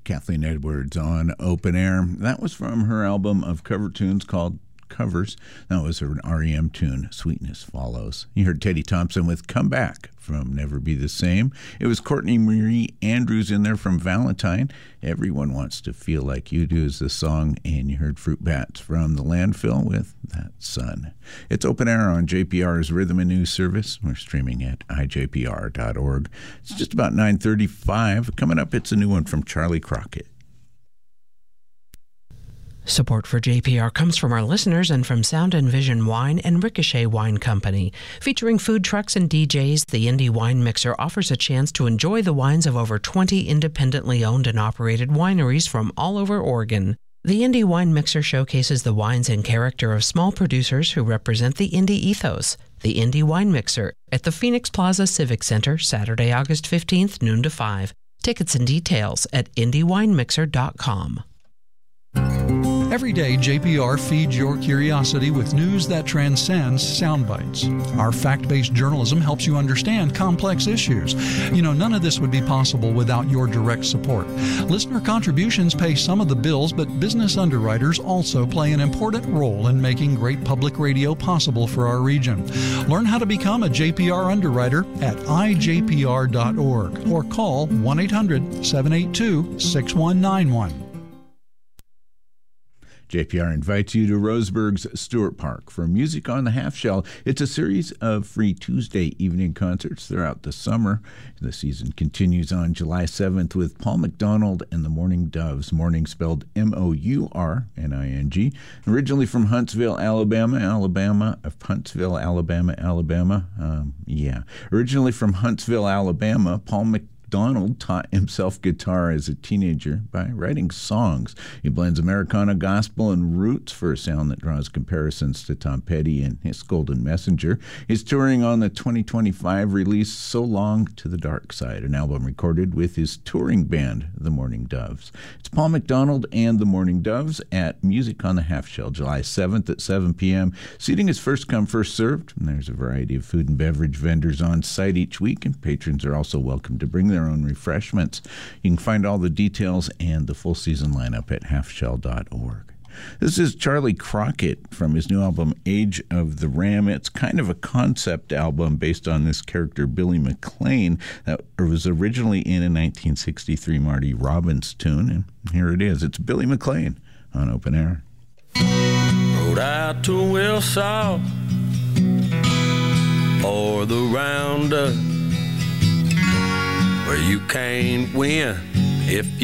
Kathleen Edwards on Open Air. That was from her album of cover tunes called Covers. That was her REM tune, Sweetness Follows. You heard Teddy Thompson with Come Back from Never Be the Same. It was Courtney Marie Andrews in there from Valentine. Everyone Wants to Feel Like You Do is the song, and you heard Fruit Bats from The Landfill with That Sun. It's Open Air on JPR's Rhythm and News Service. We're streaming at ijpr.org. It's just about 9:35. Coming up, it's a new one from Charlie Crockett. Support for JPR comes from our listeners and from Sound and Vision Wine and Ricochet Wine Company. Featuring food trucks and DJs, the Indie Wine Mixer offers a chance to enjoy the wines of over 20 independently owned and operated wineries from all over Oregon. The Indie Wine Mixer showcases the wines and character of small producers who represent the indie ethos. The Indie Wine Mixer at the Phoenix Plaza Civic Center, Saturday, August 15th, noon to 5. Tickets and details at indiewinemixer.com. Every day, JPR feeds your curiosity with news that transcends sound bites. Our fact-based journalism helps you understand complex issues. You know, none of this would be possible without your direct support. Listener contributions pay some of the bills, but business underwriters also play an important role in making great public radio possible for our region. Learn how to become a JPR underwriter at ijpr.org or call 1-800-782-6191. JPR invites you to Roseburg's Stewart Park for Music on the Half Shell. It's a series of free Tuesday evening concerts throughout the summer. The season continues on July 7th with Paul McDonald and the Mourning Doves, Mourning spelled Mourning. Originally from Huntsville, Alabama. Originally from Huntsville, Alabama, Paul McDonald taught himself guitar as a teenager by writing songs. He blends Americana, gospel, and roots for a sound that draws comparisons to Tom Petty and his Golden Messenger. He's touring on the 2025 release So Long to the Dark Side, an album recorded with his touring band, the Mourning Doves. It's Paul McDonald and the Mourning Doves at Music on the Half Shell, July 7th at 7 p.m. Seating is first come, first served, and there's a variety of food and beverage vendors on site each week, and patrons are also welcome to bring their own refreshments. You can find all the details and the full season lineup at halfshell.org. This is Charlie Crockett from his new album, Age of the Ram. It's kind of a concept album based on this character, Billy McLean, that was originally in a 1963 Marty Robbins tune. And here it is. It's Billy McLean on Open Air. Rode out to Wilsaw or the Roundup, where you can't win if